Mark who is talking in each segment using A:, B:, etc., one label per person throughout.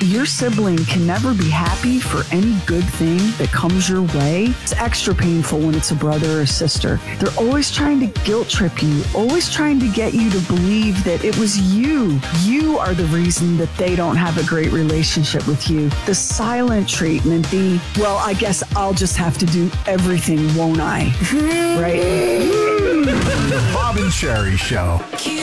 A: your sibling can never be happy for any good thing that comes your way. It's extra painful when it's a brother or a sister. They're always trying to guilt trip you, always trying to get you to believe that it was you. You are the reason that they don't have a great relationship with you. The silent treatment, well, I guess I'll just have to do everything, won't I? Right?
B: The Bob and Sherry Show.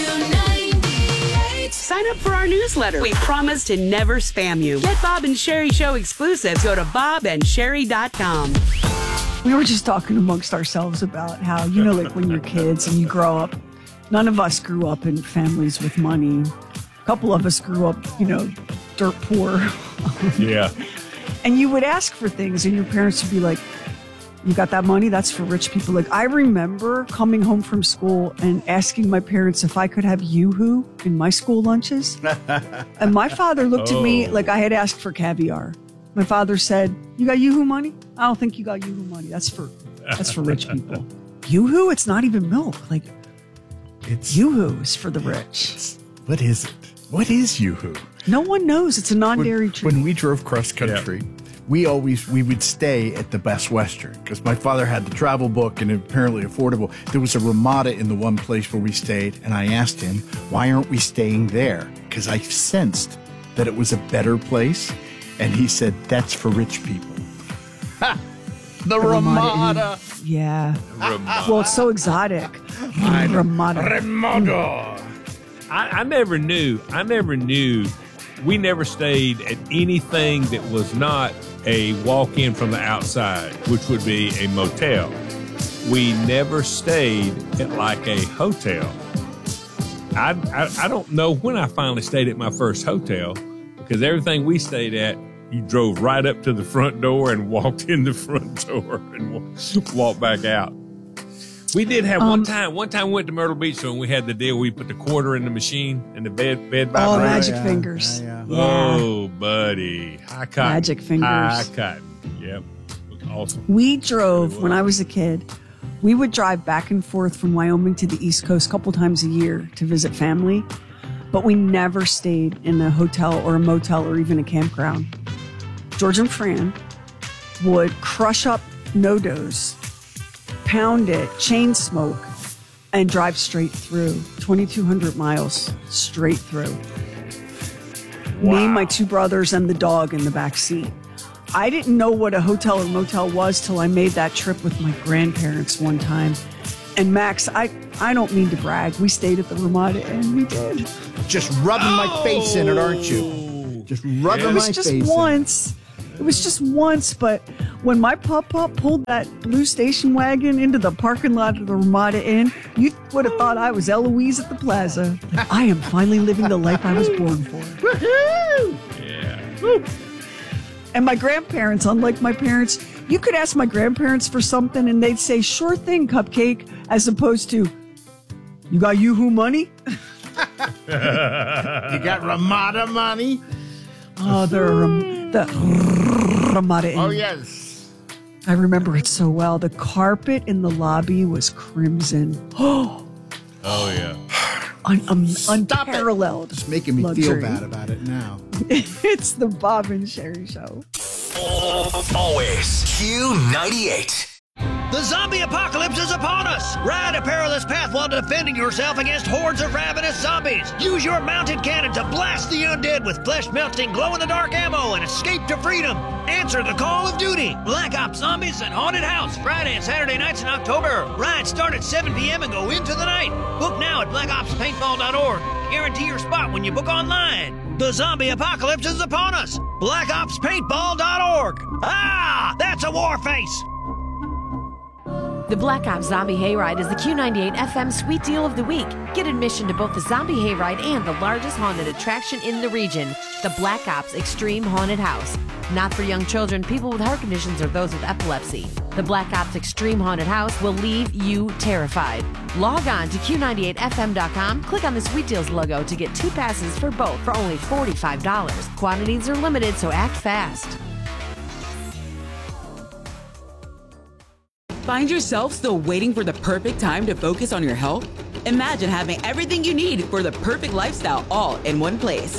C: Sign up for our newsletter. We promise to never spam you. Get Bob and Sherry Show exclusives. Go to bobandsherry.com.
A: We were just talking amongst ourselves about how, like when you're kids and you grow up, none of us grew up in families with money. A couple of us grew up, dirt poor.
D: Yeah.
A: And you would ask for things and your parents would be like, you got that money? That's for rich people. Like, I remember coming home from school and asking my parents if I could have Yoo-hoo in my school lunches. And my father looked at me like I had asked for caviar. My father said, you got Yoo-hoo money? I don't think you got Yoo-hoo money. That's for rich people. Yoo-hoo? It's not even milk. Like, Yoo-hoo is for the rich.
B: What is it? What is Yoo-hoo?
A: No one knows. It's a non-dairy treat.
B: When we drove cross country, we would stay at the Best Western because my father had the travel book and apparently affordable. There was a Ramada in the one place where we stayed, and I asked him, why aren't we staying there? Because I sensed that it was a better place, and he said, that's for rich people. Ha! The Ramada.
A: Yeah. Well, it's so exotic. Ramada.
D: I never knew. We never stayed at anything that was not a walk-in from the outside, which would be a motel. We never stayed at like a hotel. I don't know when I finally stayed at my first hotel because everything we stayed at, you drove right up to the front door and walked in the front door and walked back out. We did have one time we went to Myrtle Beach and we had the deal. We put the quarter in the machine and the bed vibrator.
A: Oh, Magic Fingers.
B: Yeah.
D: Oh, buddy. High cotton.
A: Magic Fingers.
D: High cotton. Yep. Awesome.
A: We drove, when I was a kid, we would drive back and forth from Wyoming to the East Coast a couple times a year to visit family, but we never stayed in a hotel or a motel or even a campground. George and Fran would crush up no-dos, pound it, chain smoke, and drive straight through. 2,200 miles straight through. Wow. Me, my two brothers, and the dog in the back seat. I didn't know what a hotel or motel was till I made that trip with my grandparents one time. And Max, I don't mean to brag. We stayed at the Ramada and we did.
B: Just rubbing my face in it, aren't you? Just rubbing my face in it.
A: It was just once, but when my pop-up pulled that blue station wagon into the parking lot of the Ramada Inn, you would have thought I was Eloise at the plaza. Like, I am finally living the life I was born for.
B: Woohoo!
D: Yeah.
A: Woo. And my grandparents, unlike my parents, you could ask my grandparents for something and they'd say, sure thing, Cupcake, as opposed to, you got Yoo-hoo money?
B: You got Ramada money?
A: Oh, the Ramada Inn.
B: Oh, yes.
A: I remember it so well. The carpet in the lobby was crimson.
D: Oh, yeah.
A: Unparalleled.
B: It's making me
A: luxury.
B: feel bad about it now.
A: It's the Bob and Sherry Show.
E: Always Q98.
F: The zombie apocalypse is upon us! Ride a perilous path while defending yourself against hordes of ravenous zombies! Use your mounted cannon to blast the undead with flesh-melting, glow-in-the-dark ammo and escape to freedom! Answer the call of duty! Black Ops Zombies and Haunted House, Friday and Saturday nights in October. Rides start at 7 p.m. and go into the night. Book now at blackopspaintball.org. Guarantee your spot when you book online. The zombie apocalypse is upon us! blackopspaintball.org. Ah! That's a war face!
G: The Black Ops Zombie Hayride is the Q98 FM Sweet Deal of the Week. Get admission to both the Zombie Hayride and the largest haunted attraction in the region, the Black Ops Extreme Haunted House. Not for young children, people with heart conditions, or those with epilepsy. The Black Ops Extreme Haunted House will leave you terrified. Log on to Q98FM.com, click on the Sweet Deals logo to get 2 passes for both for only $45. Quantities are limited, so act fast.
C: Find yourself still waiting for the perfect time to focus on your health? Imagine having everything you need for the perfect lifestyle all in one place.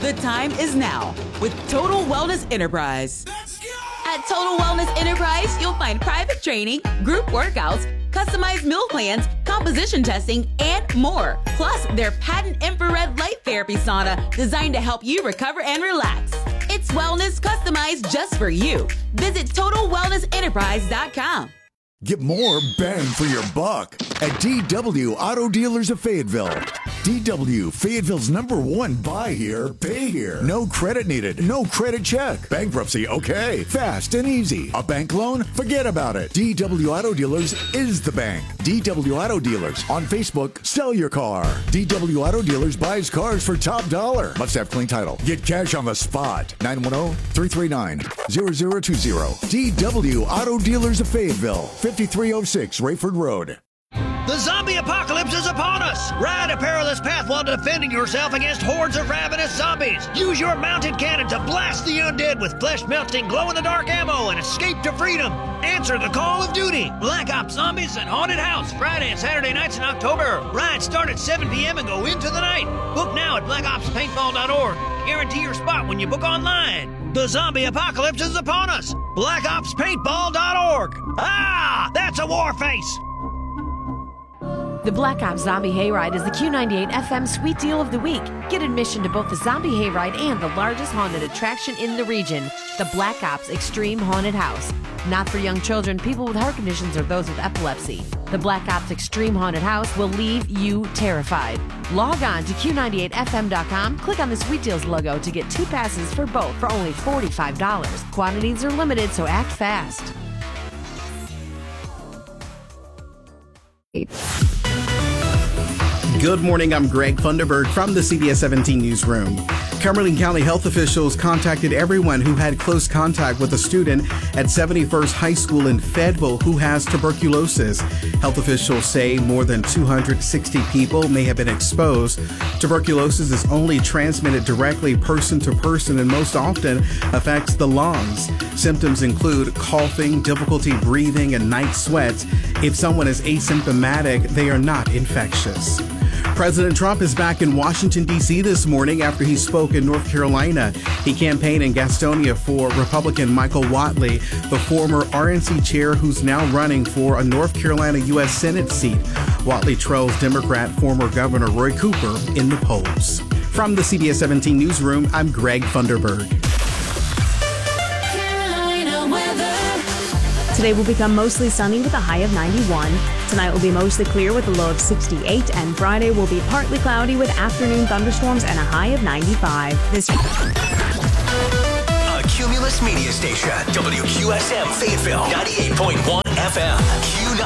C: The time is now with Total Wellness Enterprise. At Total Wellness Enterprise, you'll find private training, group workouts, customized meal plans, composition testing, and more. Plus, their patent infrared light therapy sauna designed to help you recover and relax. It's wellness customized just for you. Visit TotalWellnessEnterprise.com.
H: Get more bang for your buck at DW Auto Dealers of Fayetteville. DW, Fayetteville's #1 buy here, pay here. No credit needed, no credit check. Bankruptcy, okay. Fast and easy. A bank loan? Forget about it. DW Auto Dealers is the bank. DW Auto Dealers. On Facebook, sell your car. DW Auto Dealers buys cars for top dollar. Must have clean title. Get cash on the spot. 910-339-0020. DW Auto Dealers of Fayetteville. 5306 Rayford Road.
F: The zombie apocalypse is upon us! Ride a perilous path while defending yourself against hordes of ravenous zombies. Use your mounted cannon to blast the undead with flesh-melting, glow-in-the-dark ammo and escape to freedom. Answer the call of duty. Black Ops Zombies and Haunted House, Friday and Saturday nights in October. Rides start at 7 p.m. and go into the night. Book now at blackopspaintball.org. Guarantee your spot when you book online. The zombie apocalypse is upon us. blackopspaintball.org. Ah, that's a war face.
G: The Black Ops Zombie Hayride is the Q98 FM Sweet Deal of the Week. Get admission to both the Zombie Hayride and the largest haunted attraction in the region, the Black Ops Extreme Haunted House. Not for young children, people with heart conditions, or those with epilepsy. The Black Ops Extreme Haunted House will leave you terrified. Log on to Q98FM.com, click on the Sweet Deals logo to get 2 passes for both for only $45. Quantities are limited, so act fast.
I: Good morning, I'm Greg Funderburg from the CBS 17 Newsroom. Cumberland County health officials contacted everyone who had close contact with a student at 71st High School in Fayetteville who has tuberculosis. Health officials say more than 260 people may have been exposed. Tuberculosis is only transmitted directly person to person and most often affects the lungs. Symptoms include coughing, difficulty breathing, and night sweats. If someone is asymptomatic, they are not infectious. President Trump is back in Washington, D.C. this morning after he spoke in North Carolina. He campaigned in Gastonia for Republican Michael Whatley, the former RNC chair who's now running for a North Carolina U.S. Senate seat. Whatley trails Democrat former Governor Roy Cooper in the polls. From the CBS 17 Newsroom, I'm Greg Funderburg.
J: Today will become mostly sunny with a high of 91. Tonight will be mostly clear with a low of 68, and Friday will be partly cloudy with afternoon thunderstorms and a high of 95.
E: A Cumulus Media Station, WQSM Fayetteville, 98.1 FM.